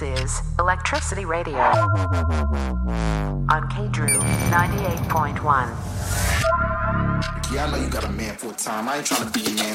This is Electricity Radio on K-Drew 98.1. Yeah, I know you got a man for a time. I ain't trying to be a man.